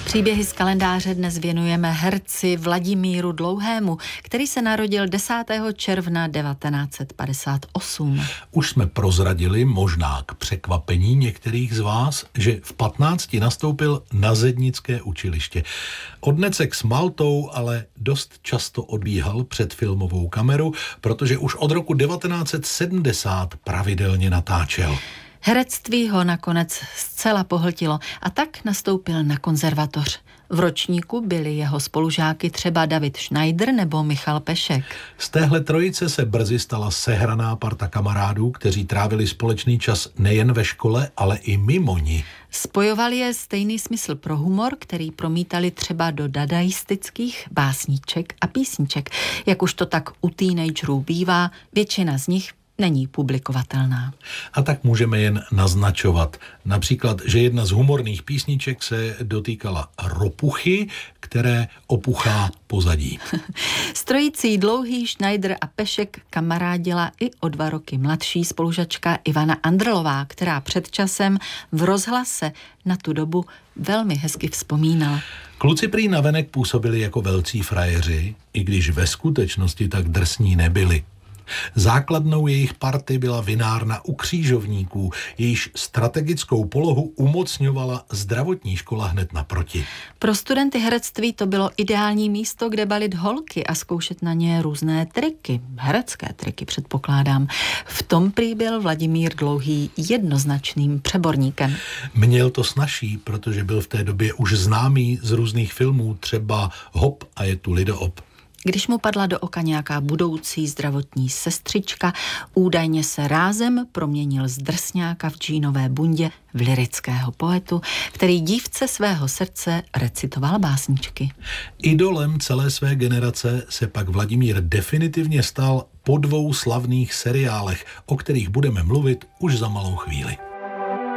Příběhy z kalendáře dnes věnujeme herci Vladimíru Dlouhému, který se narodil 10. června 1958. Už jsme prozradili, možná k překvapení některých z vás, že v 15 nastoupil na zednické učiliště. Odnecek s Maltou ale dost často odbíhal před filmovou kameru, protože už od roku 1970 pravidelně natáčel. Herectví ho nakonec zcela pohltilo a tak nastoupil na konzervatoř. V ročníku byli jeho spolužáky třeba David Schneider nebo Michal Pešek. Z téhle trojice se brzy stala sehraná parta kamarádů, kteří trávili společný čas nejen ve škole, ale i mimo ní. Spojovali je stejný smysl pro humor, který promítali třeba do dadaistických básníček a písniček. Jak už to tak u teenagerů bývá, většina z nich není publikovatelná. A tak můžeme jen naznačovat. Například, že jedna z humorných písniček se dotýkala ropuchy, které opuchá pozadí. S trojicí Dlouhý, Schneider a Pešek kamarádila i o 2 roky mladší spolužačka Ivana Andrlová, která před časem v rozhlase na tu dobu velmi hezky vzpomínala. Kluci prý navenek působili jako velcí frajeři, i když ve skutečnosti tak drsní nebyli. Základnou jejich party byla vinárna u Křížovníků, jejíž strategickou polohu umocňovala zdravotní škola hned naproti. Pro studenty herectví to bylo ideální místo, kde balit holky a zkoušet na ně různé triky. Herecké triky, předpokládám. V tom prý byl Vladimír Dlouhý jednoznačným přeborníkem. Měl to snazší, protože byl v té době už známý z různých filmů, třeba Hop a je tu lidoop. Když mu padla do oka nějaká budoucí zdravotní sestřička, údajně se rázem proměnil z drsňáka v džínové bundě v lyrického poetu, který dívce svého srdce recitoval básničky. Idolem celé své generace se pak Vladimír definitivně stal po 2 slavných seriálech, o kterých budeme mluvit už za malou chvíli.